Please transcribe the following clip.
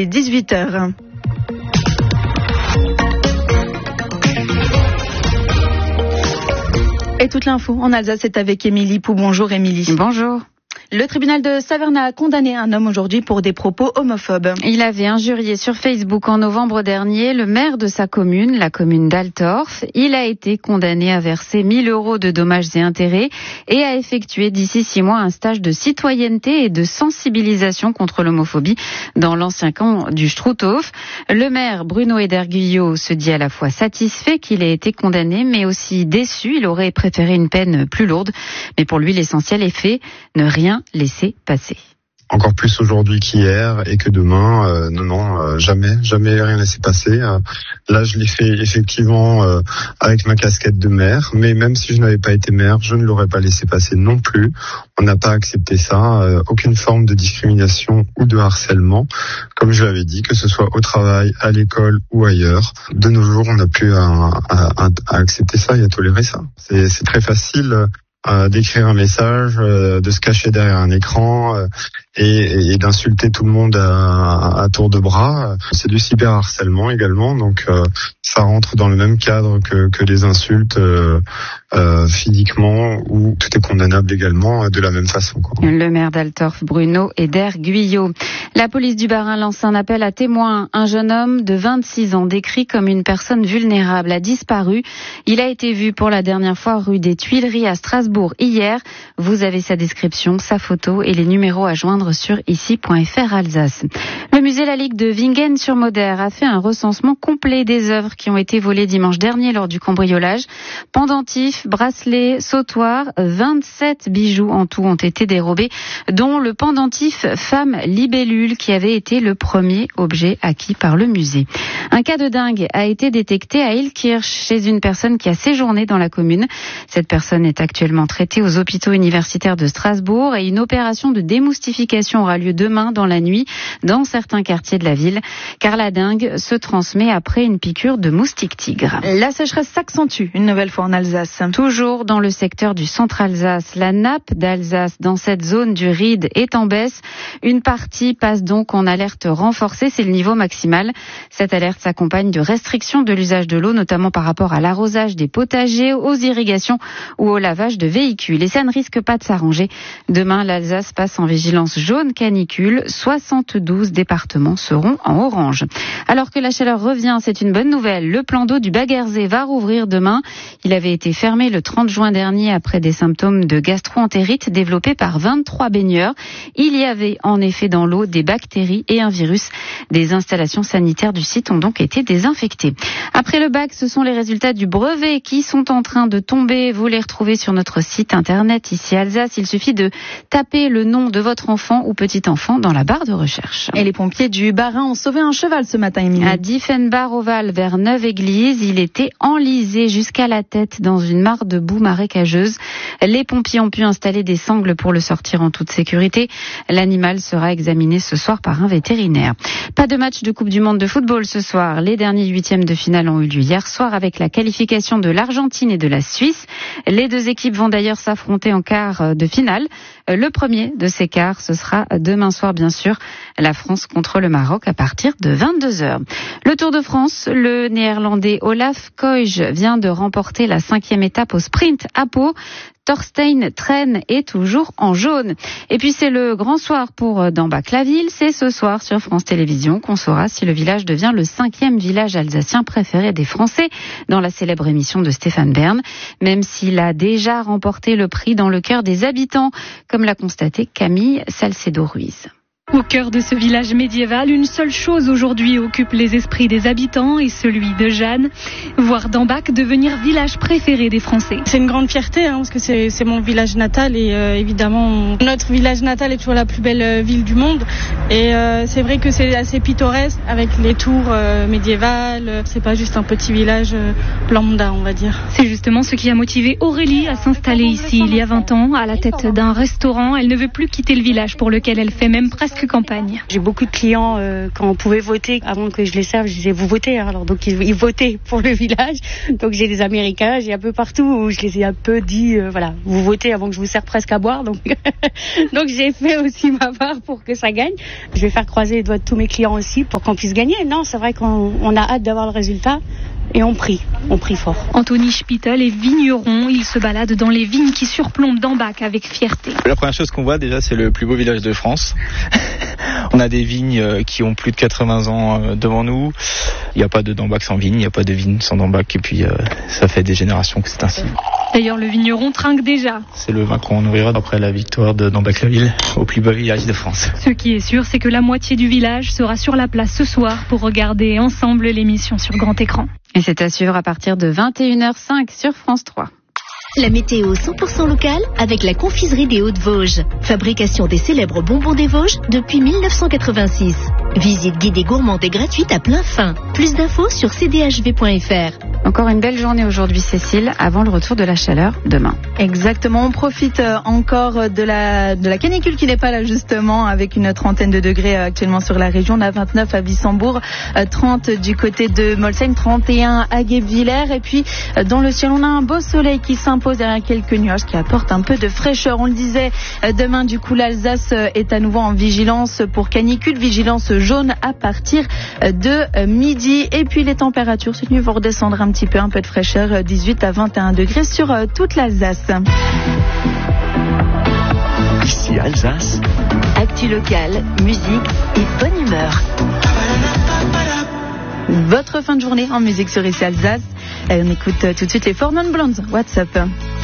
est 18h. Et toute l'info en Alsace est avec Émilie Pou. Bonjour Émilie. Bonjour. Le tribunal de Saverne a condamné un homme aujourd'hui pour des propos homophobes. Il avait injurié sur Facebook en novembre dernier le maire de sa commune, la commune d'Altorf. Il a été condamné à verser 1 000 € de dommages et intérêts et à effectuer d'ici 6 mois un stage de citoyenneté et de sensibilisation contre l'homophobie dans l'ancien camp du Struthof. Le maire Bruno Eder-Guyot se dit à la fois satisfait qu'il ait été condamné, mais aussi déçu. Il aurait préféré une peine plus lourde. Mais pour lui, l'essentiel est fait, ne rien laisser passer. Encore plus aujourd'hui qu'hier et que demain, jamais rien laisser passer. Là, je l'ai fait effectivement avec ma casquette de maire, mais même si je n'avais pas été maire, je ne l'aurais pas laissé passer non plus. On n'a pas accepté ça, aucune forme de discrimination ou de harcèlement, comme je l'avais dit, que ce soit au travail, à l'école ou ailleurs. De nos jours, on n'a plus à accepter ça et à tolérer ça. C'est très facile d'écrire un message, de se cacher derrière un écran et d'insulter tout le monde à tour de bras. C'est du cyberharcèlement également, donc ça rentre dans le même cadre que les insultes physiquement, où tout est condamnable également de la même façon. Le maire d'Altorf, Bruno Eder-Guyot. La police du Bas-Rhin lance un appel à témoins. Un jeune homme de 26 ans, décrit comme une personne vulnérable, a disparu. Il a été vu pour la dernière fois rue des Tuileries à Strasbourg hier. Vous avez sa description, sa photo et les numéros à joindre sur ici.fr Alsace. Le musée La Ligue de Vingen-sur-Moder a fait un recensement complet des œuvres qui ont été volées dimanche dernier lors du cambriolage. Pendentifs, bracelets, sautoirs, 27 bijoux en tout ont été dérobés, dont le pendentif femme libellule qui avait été le premier objet acquis par le musée. Un cas de dingue a été détecté à Ilkirch chez une personne qui a séjourné dans la commune. Cette personne est actuellement traitée aux hôpitaux universitaires de Strasbourg et une opération de démoustification aura lieu demain dans la nuit dans certains quartiers de la ville, car la dengue se transmet après une piqûre de moustique tigre. La sécheresse s'accentue une nouvelle fois en Alsace. Toujours dans le secteur du centre Alsace, la nappe d'Alsace dans cette zone du Ried est en baisse. Une partie passe donc en alerte renforcée, c'est le niveau maximal. Cette alerte s'accompagne de restrictions de l'usage de l'eau, notamment par rapport à l'arrosage des potagers, aux irrigations ou au lavage de véhicules. Et ça ne risque pas de s'arranger. Demain, l'Alsace passe en vigilance jaune canicule. 72 départements seront en orange. Alors que la chaleur revient, c'est une bonne nouvelle. Le plan d'eau du Baghersee va rouvrir demain. Il avait été fermé le 30 juin dernier après des symptômes de gastro-entérite développés par 23 baigneurs. Il y avait en effet dans l'eau des bactéries et un virus. Des installations sanitaires du site ont donc été désinfectées. Après le bac, ce sont les résultats du brevet qui sont en train de tomber. Vous les retrouvez sur notre site internet ici Alsace. Il suffit de taper le nom de votre enfant ou petit-enfant dans la barre de recherche. Et les pompiers du Bas-Rhin ont sauvé un cheval ce matin, Émilie. À Diefenbach-Oval, vers Neuve-Église, il était enlisé jusqu'à la tête dans une mare de boue marécageuse. Les pompiers ont pu installer des sangles pour le sortir en toute sécurité. L'animal sera examiné ce soir par un vétérinaire. Pas de match de Coupe du Monde de football ce soir. Les derniers huitièmes de finale ont eu lieu hier soir avec la qualification de l'Argentine et de la Suisse. Les deux équipes vont d'ailleurs s'affronter en quart de finale. Le premier de ces quarts, ce sera demain soir, bien sûr, la France contre le Maroc à partir de 22h. Le Tour de France, le néerlandais Olaf Koij vient de remporter la 5e étape au sprint à Pau. Thorstein Tren est toujours en jaune. Et puis c'est le grand soir pour Dambach-la-Ville. C'est ce soir sur France Télévisions qu'on saura si le village devient le 5e village alsacien préféré des Français dans la célèbre émission de Stéphane Bern, même s'il a déjà remporté le prix dans le cœur des habitants, comme l'a constaté Camille Salcedo-Ruiz. Au cœur de ce village médiéval, une seule chose aujourd'hui occupe les esprits des habitants et celui de Jeanne, voir Dambach devenir village préféré des Français. C'est une grande fierté parce que c'est mon village natal et évidemment notre village natal est toujours la plus belle ville du monde et c'est vrai que c'est assez pittoresque avec les tours médiévales, c'est pas juste un petit village lambda on va dire. C'est justement ce qui a motivé Aurélie à s'installer ici il y a 20 ans à la tête d'un restaurant. Elle ne veut plus quitter le village pour lequel elle fait même presque disque campagne. J'ai beaucoup de clients, quand on pouvait voter, avant que je les serve, je disais vous votez. Alors donc ils votaient pour le village. Donc j'ai des Américains, j'ai un peu partout où je les ai un peu dit, voilà, vous votez avant que je vous serve presque à boire. Donc, donc j'ai fait aussi ma part pour que ça gagne. Je vais faire croiser les doigts de tous mes clients aussi pour qu'on puisse gagner. Non, c'est vrai qu'on a hâte d'avoir le résultat. Et on prie fort. Anthony Spittel est vigneron. Il se balade dans les vignes qui surplombent d'Ambach avec fierté. La première chose qu'on voit déjà, c'est le plus beau village de France. On a des vignes qui ont plus de 80 ans devant nous. Il n'y a pas de d'Ambach sans vigne, il n'y a pas de vigne sans d'Ambach. Et puis ça fait des générations que c'est ainsi. D'ailleurs, le vigneron trinque déjà. C'est le vin qu'on ouvrira après la victoire d'Ambach-la-Ville au plus beau village de France. Ce qui est sûr, c'est que la moitié du village sera sur la place ce soir pour regarder ensemble l'émission sur grand écran. Et c'est à suivre à partir de 21h05 sur France 3. La météo 100% locale avec la confiserie des Hauts-de-Vosges. Fabrication des célèbres bonbons des Vosges depuis 1986. Visite guidée gourmande et gratuite à plein fin. Plus d'infos sur cdhv.fr. Encore une belle journée aujourd'hui, Cécile, avant le retour de la chaleur demain. Exactement, on profite encore de la canicule qui n'est pas là justement, avec une trentaine de degrés actuellement sur la région. On a 29 à Wissembourg, 30 du côté de Molsheim, 31 à Guebwiller. Et puis dans le ciel, on a un beau soleil qui s'impose derrière quelques nuages qui apportent un peu de fraîcheur. On le disait, demain du coup l'Alsace est à nouveau en vigilance pour canicule, vigilance jaune à partir de midi. Et puis les températures cette nuit vont redescendre un petit peu, un peu de fraîcheur, 18 à 21 degrés sur toute l'Alsace. Ici Alsace. Actu locale, musique et bonne humeur. Votre fin de journée en musique sur ici Alsace. On écoute tout de suite les Four Non Blondes. What's up?